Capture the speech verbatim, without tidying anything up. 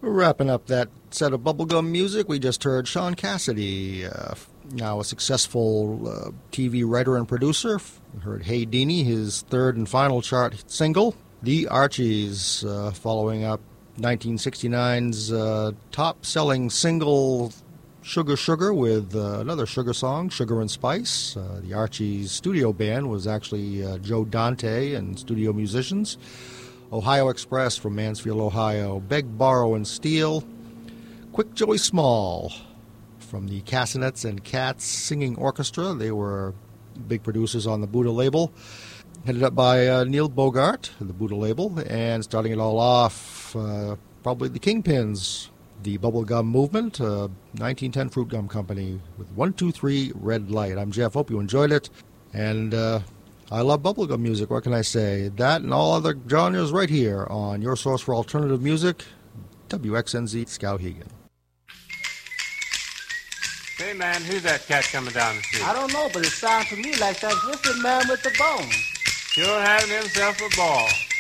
Wrapping up that set of bubblegum music, we just heard Sean Cassidy, uh, now a successful uh, T V writer and producer. We heard Hey Deanie, his third and final chart single. The Archies, uh, following up nineteen sixty-nine's uh, top-selling single Sugar Sugar with uh, another sugar song, Sugar and Spice. Uh, the Archies studio band was actually uh, Joe Dante and studio musicians. Ohio Express from Mansfield, Ohio. Beg, Borrow, and Steal. Quick Joey Small from the Castanets and Cats Singing Orchestra. They were big producers on the Buddha label. Headed up by uh, Neil Bogart, the Buddha label. And starting it all off, uh, probably the Kingpins, the Bubblegum Movement, uh, nineteen ten Fruit Gum Company with one two three Red Light. I'm Jeff. Hope you enjoyed it. And uh, I love bubblegum music. What can I say? That and all other genres right here on your source for alternative music, W X N Z Skowhegan. Hey, man, who's that cat coming down the street? I don't know, but it sounds to me like that's just the man with the bone. Sure having himself a ball.